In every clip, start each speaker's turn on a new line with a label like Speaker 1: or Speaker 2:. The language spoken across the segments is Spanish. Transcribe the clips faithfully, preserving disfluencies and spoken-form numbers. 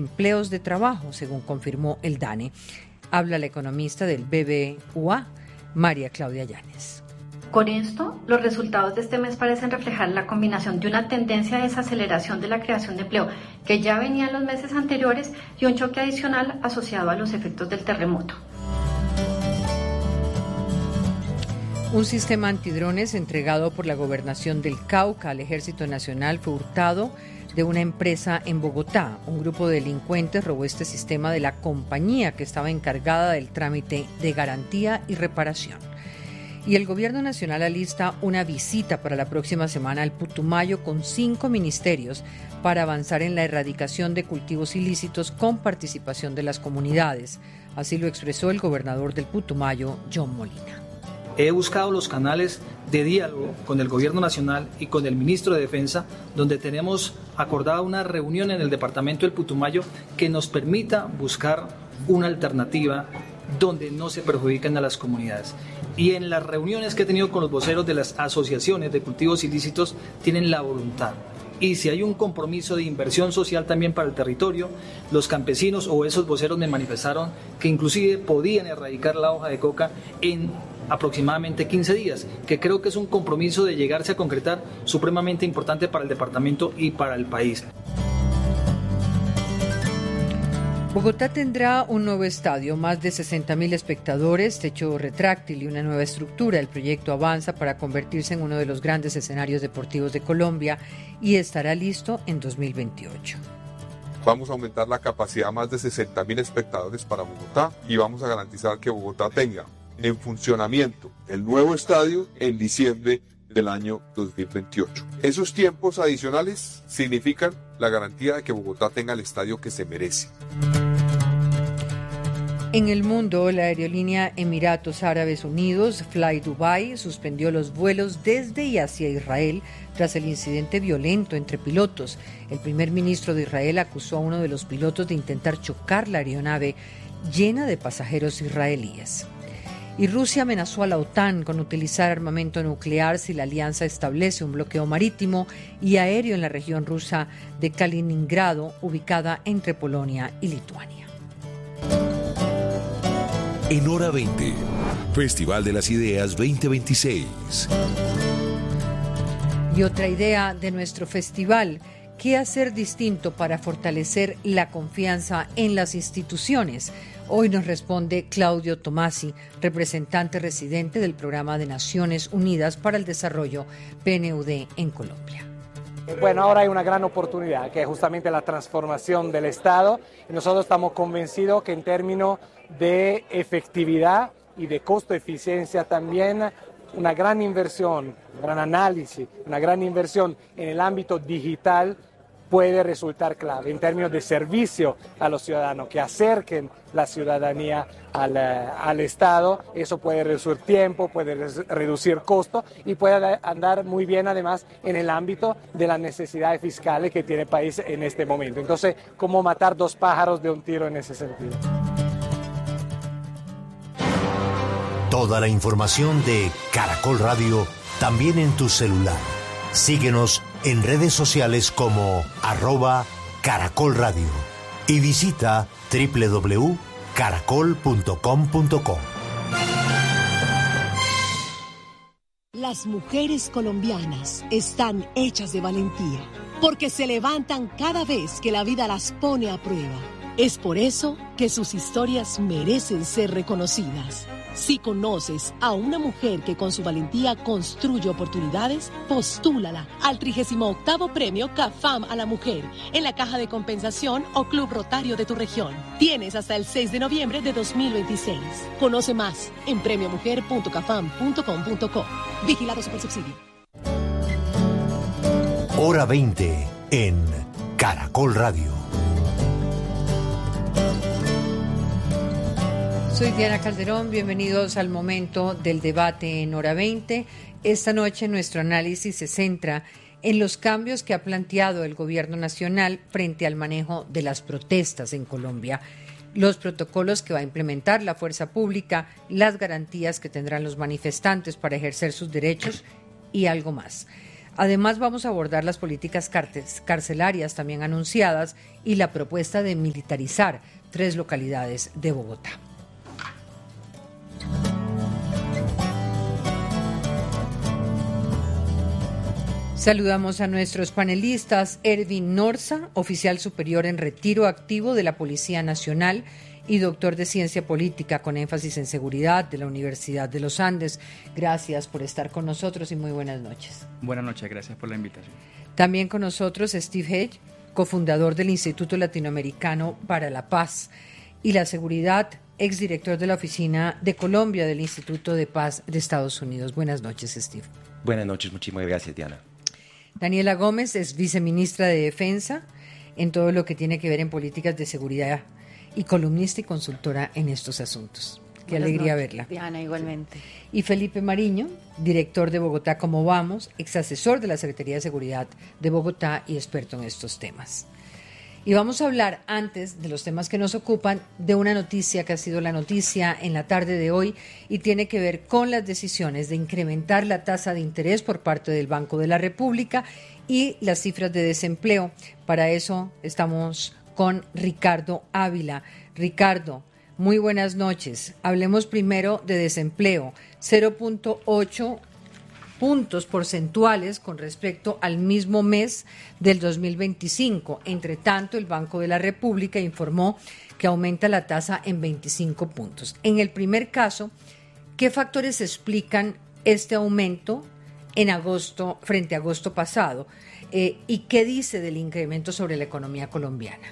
Speaker 1: empleos de trabajo, según confirmó el DANE. Habla la economista del B B V A, María Claudia Llanes.
Speaker 2: Con esto, los resultados de este mes parecen reflejar la combinación de una tendencia de desaceleración de la creación de empleo que ya venía en los meses anteriores y un choque adicional asociado a los efectos del terremoto.
Speaker 1: Un sistema antidrones entregado por la Gobernación del Cauca al Ejército Nacional fue hurtado de una empresa en Bogotá. Un grupo de delincuentes robó este sistema de la compañía que estaba encargada del trámite de garantía y reparación. Y el Gobierno Nacional alista una visita para la próxima semana al Putumayo con cinco ministerios para avanzar en la erradicación de cultivos ilícitos con participación de las comunidades. Así lo expresó el gobernador del Putumayo, John Molina.
Speaker 3: He buscado los canales de diálogo con el Gobierno Nacional y con el Ministro de Defensa, donde tenemos acordada una reunión en el departamento del Putumayo que nos permita buscar una alternativa donde no se perjudiquen a las comunidades. Y en las reuniones que he tenido con los voceros de las asociaciones de cultivos ilícitos tienen la voluntad. Y si hay un compromiso de inversión social también para el territorio, los campesinos o esos voceros me manifestaron que inclusive podían erradicar la hoja de coca en aproximadamente quince días, que creo que es un compromiso de llegarse a concretar supremamente importante para el departamento y para el país.
Speaker 1: Bogotá tendrá un nuevo estadio, más de sesenta mil espectadores, techo retráctil y una nueva estructura. El proyecto avanza para convertirse en uno de los grandes escenarios deportivos de Colombia y estará listo en dos mil veintiocho.
Speaker 4: Vamos a aumentar la capacidad a más de sesenta mil espectadores para Bogotá y vamos a garantizar que Bogotá tenga en funcionamiento el nuevo estadio en diciembre del año dos mil veintiocho. Esos tiempos adicionales significan la garantía de que Bogotá tenga el estadio que se merece.
Speaker 1: En el mundo, la aerolínea Emiratos Árabes Unidos, Fly Dubai, suspendió los vuelos desde y hacia Israel tras el incidente violento entre pilotos. El primer ministro de Israel acusó a uno de los pilotos de intentar chocar la aeronave llena de pasajeros israelíes. Y Rusia amenazó a la OTAN con utilizar armamento nuclear si la alianza establece un bloqueo marítimo y aéreo en la región rusa de Kaliningrado, ubicada entre Polonia y Lituania.
Speaker 5: En Hora veinte, Festival de las Ideas veinte veintiséis.
Speaker 1: Y otra idea de nuestro festival: ¿qué hacer distinto para fortalecer la confianza en las instituciones? Hoy nos responde Claudio Tomasi, representante residente del Programa de Naciones Unidas para el Desarrollo, P N U D, en Colombia.
Speaker 6: Bueno, ahora hay una gran oportunidad, que es justamente la transformación del Estado. Y nosotros estamos convencidos que en términos de efectividad y de costo-eficiencia también, una gran inversión, un gran análisis, una gran inversión en el ámbito digital puede resultar clave en términos de servicio a los ciudadanos, que acerquen la ciudadanía al, al Estado. Eso puede reducir tiempo, puede reducir costos y puede andar muy bien además en el ámbito de las necesidades fiscales que tiene el país en este momento. Entonces, ¿cómo matar dos pájaros de un tiro en ese sentido?
Speaker 5: Toda la información de Caracol Radio también en tu celular. Síguenos en redes sociales como arroba Caracol Radio y visita doble u doble u doble u punto caracol punto com punto co.
Speaker 7: Las mujeres colombianas están hechas de valentía, porque se levantan cada vez que la vida las pone a prueba. Es por eso que sus historias merecen ser reconocidas. Si conoces a una mujer que con su valentía construye oportunidades, postúlala al trigésimo octavo Premio CAFAM a la Mujer en la Caja de Compensación o Club Rotario de tu región. Tienes hasta el seis de noviembre de dos mil veintiséis. Conoce más en premio mujer punto cafam punto com punto co. Vigilado Supersubsidio.
Speaker 5: Hora veinte en Caracol Radio.
Speaker 1: Soy Diana Calderón, bienvenidos al momento del debate en Hora veinte. Esta noche nuestro análisis se centra en los cambios que ha planteado el Gobierno Nacional frente al manejo de las protestas en Colombia, los protocolos que va a implementar la fuerza pública, las garantías que tendrán los manifestantes para ejercer sus derechos y algo más. Además, vamos a abordar las políticas carcelarias también anunciadas y la propuesta de militarizar tres localidades de Bogotá. Saludamos a nuestros panelistas: Ervin Norza, oficial superior en retiro activo de la Policía Nacional y doctor de Ciencia Política con énfasis en seguridad de la Universidad de los Andes. Gracias por estar con nosotros y muy buenas noches.
Speaker 8: Buenas noches, gracias por la invitación.
Speaker 1: También con nosotros Steve Hedge, cofundador del Instituto Latinoamericano para la Paz y la Seguridad, exdirector de la Oficina de Colombia del Instituto de Paz de Estados Unidos. Buenas noches, Steve.
Speaker 9: Buenas noches, muchísimas gracias, Diana.
Speaker 1: Daniela Gómez es viceministra de Defensa en todo lo que tiene que ver en políticas de seguridad y columnista y consultora en estos asuntos. Qué Buenas alegría noches, verla.
Speaker 10: Diana, igualmente.
Speaker 1: Y Felipe Mariño, director de Bogotá Como Vamos, ex asesor de la Secretaría de Seguridad de Bogotá y experto en estos temas. Y vamos a hablar, antes de los temas que nos ocupan, de una noticia que ha sido la noticia en la tarde de hoy y tiene que ver con las decisiones de incrementar la tasa de interés por parte del Banco de la República y las cifras de desempleo. Para eso estamos con Ricardo Ávila. Ricardo, muy buenas noches. Hablemos primero de desempleo. cero punto ocho puntos porcentuales con respecto al mismo mes del dos mil veinticinco. Entre tanto, el Banco de la República informó que aumenta la tasa en veinticinco puntos. En el primer caso, ¿qué factores explican este aumento en agosto frente a agosto pasado? Eh, ¿Y qué dice del incremento sobre la economía colombiana?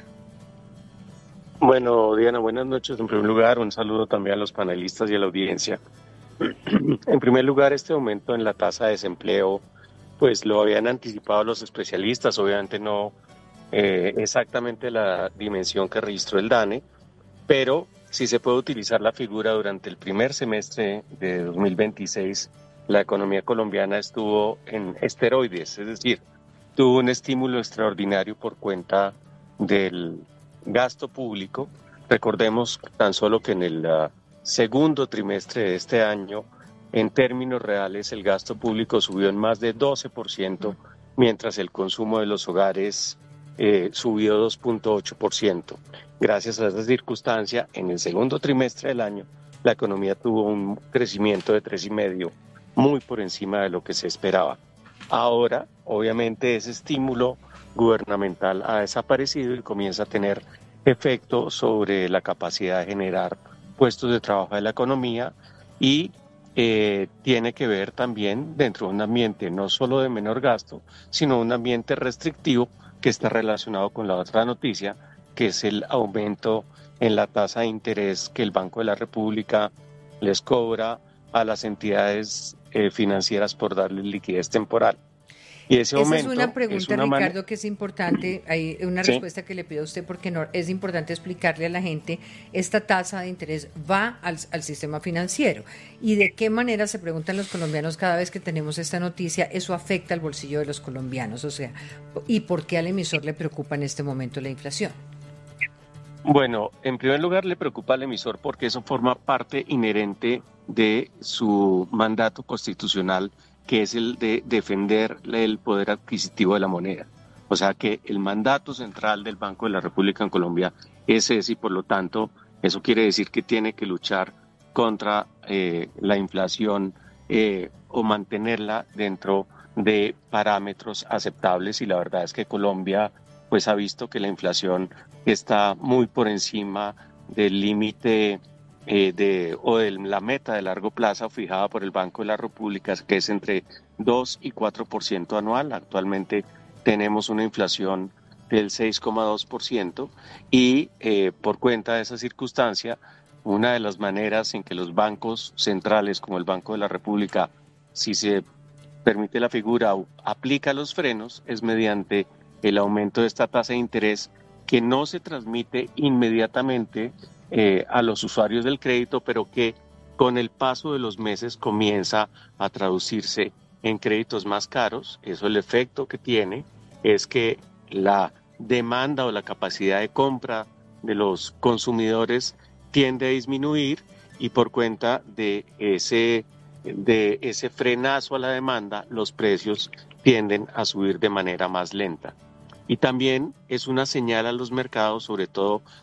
Speaker 11: Bueno, Diana, buenas noches. En primer lugar, un saludo también a los panelistas y a la audiencia. En primer lugar, este aumento en la tasa de desempleo, pues lo habían anticipado los especialistas, obviamente no eh, exactamente la dimensión que registró el DANE, pero si se puede utilizar la figura durante el primer semestre de dos mil veintiséis, la economía colombiana estuvo en esteroides, es decir, tuvo un estímulo extraordinario por cuenta del gasto público. Recordemos tan solo que en el uh, segundo trimestre de este año, en términos reales, el gasto público subió en más de doce por ciento, mientras el consumo de los hogares eh, subió dos punto ocho por ciento. Gracias a esa circunstancia, en el segundo trimestre del año, la economía tuvo un crecimiento de tres coma cinco por ciento, muy por encima de lo que se esperaba. Ahora, obviamente, ese estímulo gubernamental ha desaparecido y comienza a tener efecto sobre la capacidad de generar puestos de trabajo de la economía y eh, tiene que ver también dentro de un ambiente no solo de menor gasto, sino un ambiente restrictivo que está relacionado con la otra noticia, que es el aumento en la tasa de interés que el Banco de la República les cobra a las entidades eh, financieras por darles liquidez temporal. Y ese
Speaker 1: Esa
Speaker 11: aumento
Speaker 1: es una pregunta,
Speaker 11: es una
Speaker 1: Ricardo,
Speaker 11: man...
Speaker 1: que es importante, hay una
Speaker 11: ¿Sí?
Speaker 1: respuesta que le pido a usted porque no, es importante explicarle a la gente, esta tasa de interés va al, al sistema financiero y de qué manera, se preguntan los colombianos cada vez que tenemos esta noticia, eso afecta al bolsillo de los colombianos, o sea, y por qué al emisor le preocupa en este momento la inflación.
Speaker 11: Bueno, en primer lugar le preocupa al emisor porque eso forma parte inherente de su mandato constitucional, que es el de defender el poder adquisitivo de la moneda. O sea que el mandato central del Banco de la República en Colombia es ese y por lo tanto eso quiere decir que tiene que luchar contra eh, la inflación eh, o mantenerla dentro de parámetros aceptables, y la verdad es que Colombia pues ha visto que la inflación está muy por encima del límite Eh, de, o de la meta de largo plazo fijada por el Banco de la República, que es entre dos y cuatro por ciento anual. Actualmente tenemos una inflación del seis coma dos por ciento y eh, por cuenta de esa circunstancia, una de las maneras en que los bancos centrales como el Banco de la República, si se permite la figura, aplica los frenos es mediante el aumento de esta tasa de interés que no se transmite inmediatamente Eh, a los usuarios del crédito, pero que con el paso de los meses comienza a traducirse en créditos más caros. Eso, el efecto que tiene es que la demanda o la capacidad de compra de los consumidores tiende a disminuir y por cuenta de ese, de ese frenazo a la demanda, los precios tienden a subir de manera más lenta. Y también es una señal a los mercados, sobre todo